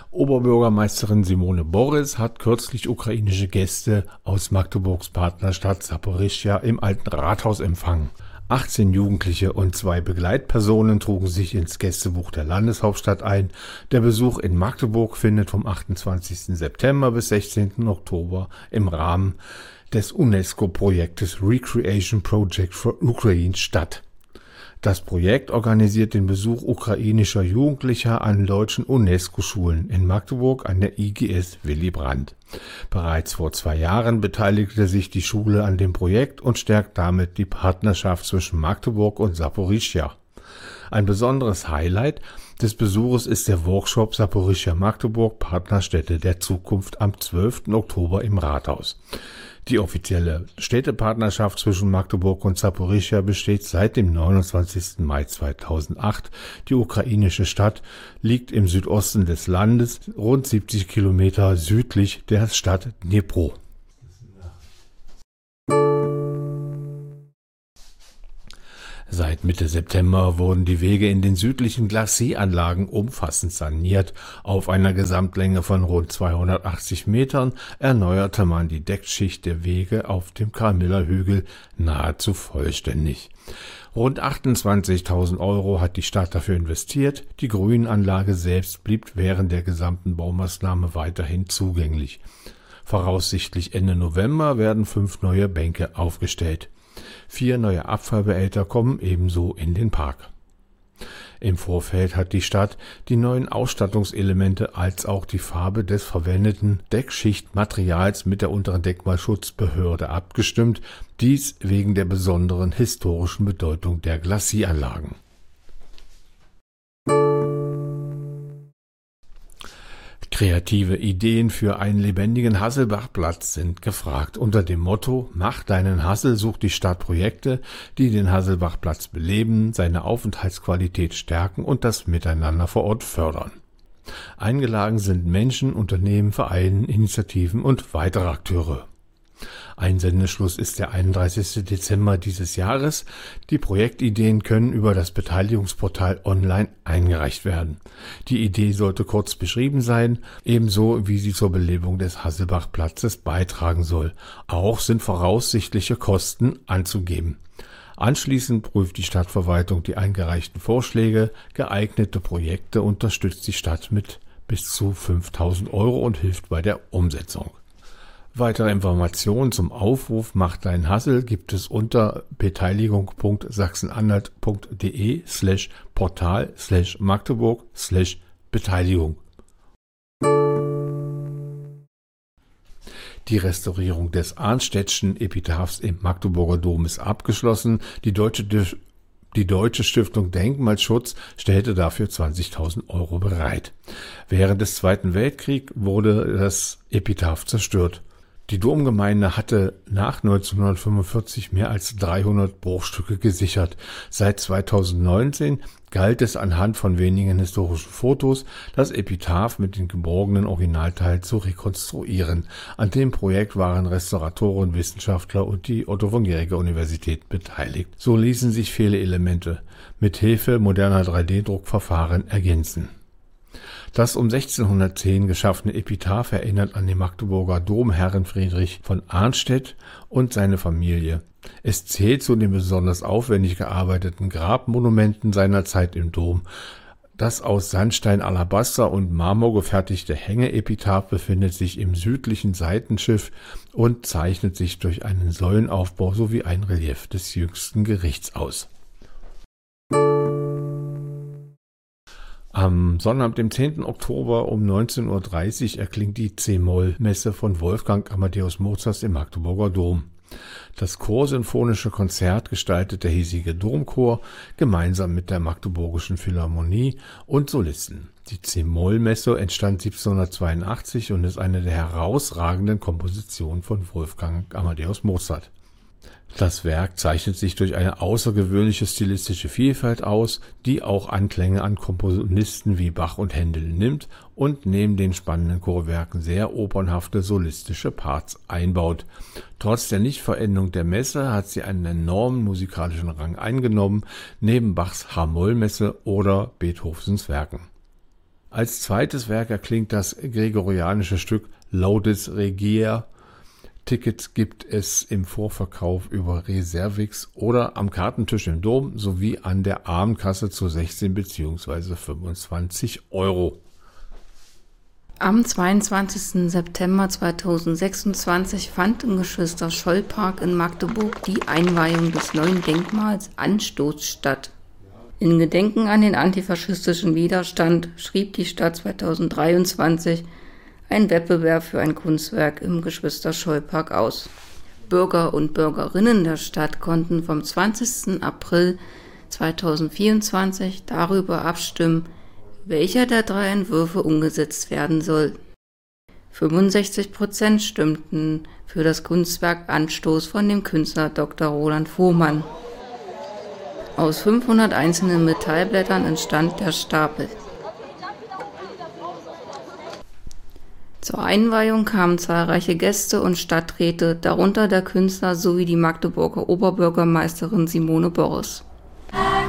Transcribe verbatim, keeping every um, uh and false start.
Oberbürgermeisterin Simone Boris hat kürzlich ukrainische Gäste aus Magdeburgs Partnerstadt Saporischschja im Alten Rathaus empfangen. achtzehn Jugendliche und zwei Begleitpersonen trugen sich ins Gästebuch der Landeshauptstadt ein. Der Besuch in Magdeburg findet vom achtundzwanzigsten September bis sechzehnten Oktober im Rahmen des UNESCO-Projektes Recreation Project for Ukraine statt. Das Projekt organisiert den Besuch ukrainischer Jugendlicher an deutschen UNESCO-Schulen in Magdeburg an der I G S Willy Brandt. Bereits vor zwei Jahren beteiligte sich die Schule an dem Projekt und stärkt damit die Partnerschaft zwischen Magdeburg und Saporischschja. Ein besonderes Highlight des Besuches ist der Workshop Saporischschja Magdeburg Partnerstädte der Zukunft am zwölften Oktober im Rathaus. Die offizielle Städtepartnerschaft zwischen Magdeburg und Saporischschja besteht seit dem neunundzwanzigsten Mai zweitausendacht. Die ukrainische Stadt liegt im Südosten des Landes, rund siebzig Kilometer südlich der Stadt Dnipro. Seit Mitte September wurden die Wege in den südlichen Glacieanlagen umfassend saniert. Auf einer Gesamtlänge von rund zweihundertachtzig Metern erneuerte man die Deckschicht der Wege auf dem Carmilla-Hügel nahezu vollständig. Rund achtundzwanzigtausend Euro hat die Stadt dafür investiert. Die Grünanlage selbst blieb während der gesamten Baumaßnahme weiterhin zugänglich. Voraussichtlich Ende November werden fünf neue Bänke aufgestellt. Vier neue Abfallbehälter kommen ebenso in den Park. Im Vorfeld hat die Stadt die neuen Ausstattungselemente als auch die Farbe des verwendeten Deckschichtmaterials mit der unteren Denkmalschutzbehörde abgestimmt, dies wegen der besonderen historischen Bedeutung der Glacieanlagen. Kreative Ideen für einen lebendigen Hasselbachplatz sind gefragt. Unter dem Motto „Mach deinen Hassel“ sucht die Stadt Projekte, die den Hasselbachplatz beleben, seine Aufenthaltsqualität stärken und das Miteinander vor Ort fördern. Eingeladen sind Menschen, Unternehmen, Vereine, Initiativen und weitere Akteure. Einsendeschluss ist der einunddreißigsten Dezember dieses Jahres. Die Projektideen können über das Beteiligungsportal online eingereicht werden. Die Idee sollte kurz beschrieben sein, ebenso wie sie zur Belebung des Hasselbachplatzes beitragen soll. Auch sind voraussichtliche Kosten anzugeben. Anschließend prüft die Stadtverwaltung die eingereichten Vorschläge. Geeignete Projekte unterstützt die Stadt mit bis zu fünftausend Euro und hilft bei der Umsetzung. Weitere Informationen zum Aufruf Mach dein Hassel gibt es unter beteiligung.sachsenanhalt.de slash portal slash Magdeburg slash Beteiligung. Die Restaurierung des Arnstädtschen Epitaphs im Magdeburger Dom ist abgeschlossen. Die Deutsche Die Deutsche Stiftung Denkmalschutz stellte dafür zwanzigtausend Euro bereit. Während des Zweiten Weltkriegs wurde das Epitaph zerstört. Die Domgemeinde hatte nach neunzehnhundertfünfundvierzig mehr als dreihundert Bruchstücke gesichert. Seit zweitausendneunzehn galt es anhand von wenigen historischen Fotos, das Epitaph mit den geborgenen Originalteilen zu rekonstruieren. An dem Projekt waren Restauratoren, Wissenschaftler und die Otto-von-Guericke-Universität beteiligt. So ließen sich viele Elemente mit Hilfe moderner drei D Druckverfahren ergänzen. Das um sechzehnhundertzehn geschaffene Epitaph erinnert an den Magdeburger Domherren Friedrich von Arnstedt und seine Familie. Es zählt zu den besonders aufwendig gearbeiteten Grabmonumenten seiner Zeit im Dom. Das aus Sandstein, Alabaster und Marmor gefertigte Hängeepitaph befindet sich im südlichen Seitenschiff und zeichnet sich durch einen Säulenaufbau sowie ein Relief des Jüngsten Gerichts aus. Am Sonnabend, dem zehnten Oktober um neunzehn Uhr dreißig erklingt die C-Moll-Messe von Wolfgang Amadeus Mozart im Magdeburger Dom. Das Chorsinfonische Konzert gestaltet der hiesige Domchor gemeinsam mit der Magdeburgischen Philharmonie und Solisten. Die C-Moll-Messe entstand siebzehnhundertzweiundachtzig und ist eine der herausragenden Kompositionen von Wolfgang Amadeus Mozart. Das Werk zeichnet sich durch eine außergewöhnliche stilistische Vielfalt aus, die auch Anklänge an Komponisten wie Bach und Händel nimmt und neben den spannenden Chorwerken sehr opernhafte solistische Parts einbaut. Trotz der Nichtvollendung der Messe hat sie einen enormen musikalischen Rang eingenommen, neben Bachs H-Moll-Messe oder Beethovens Werken. Als zweites Werk erklingt das gregorianische Stück Laudes Regier. Tickets gibt es im Vorverkauf über Reservix oder am Kartentisch im Dom sowie an der Abendkasse zu sechzehn bzw. fünfundzwanzig Euro. Am zweiundzwanzigsten September zweitausendsechsundzwanzig fand im Geschwister-Scholl-Park in Magdeburg die Einweihung des neuen Denkmals Anstoß statt. In Gedenken an den antifaschistischen Widerstand schrieb die Stadt zweitausenddreiundzwanzig einen Wettbewerb für ein Kunstwerk im Geschwister-Scholl-Park aus. Bürger und Bürgerinnen der Stadt konnten vom zwanzigsten April zweitausendvierundzwanzig darüber abstimmen, welcher der drei Entwürfe umgesetzt werden soll. fünfundsechzig Prozent stimmten für das Kunstwerk Anstoß von dem Künstler Doktor Roland Fuhrmann. Aus fünfhundert einzelnen Metallblättern entstand der Stapel. Zur Einweihung kamen zahlreiche Gäste und Stadträte, darunter der Künstler sowie die Magdeburger Oberbürgermeisterin Simone Boris.